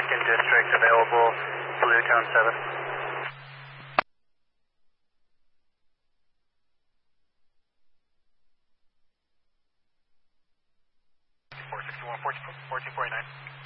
Lincoln District available, Blue Tone 7. Four 1449.